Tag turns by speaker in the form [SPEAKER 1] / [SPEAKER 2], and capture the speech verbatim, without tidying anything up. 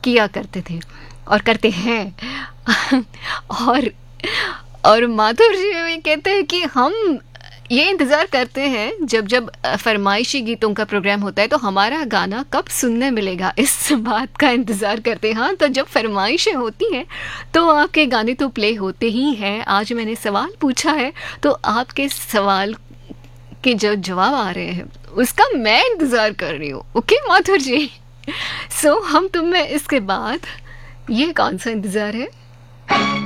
[SPEAKER 1] किया करते थे और करते हैं। और और माधुर जी भी कहते हैं कि हम ये इंतज़ार करते हैं जब जब अ, फरमाइशी गीतों का प्रोग्राम होता है तो हमारा गाना कब सुनने मिलेगा, इस बात का इंतज़ार करते हैं। हाँ, तो जब फरमाइशें होती हैं तो आपके गाने तो प्ले होते ही हैं। आज मैंने सवाल पूछा है तो आपके सवाल के जो जवाब आ रहे हैं उसका मैं इंतज़ार कर रही हूँ। ओके माधुर जी। सो हम तुम में इसके बाद ये कौन सा इंतज़ार है?